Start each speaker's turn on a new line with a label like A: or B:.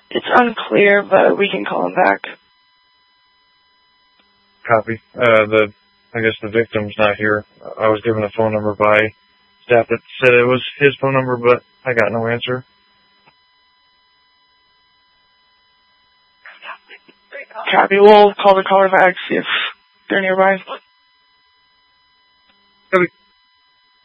A: It's unclear, but we can call him back.
B: Copy. I guess the victim's not here. I was given a phone number by staff that said it was his phone number, but I got no answer.
A: Copy. We'll call the caller back, see if they're nearby.
B: Copy.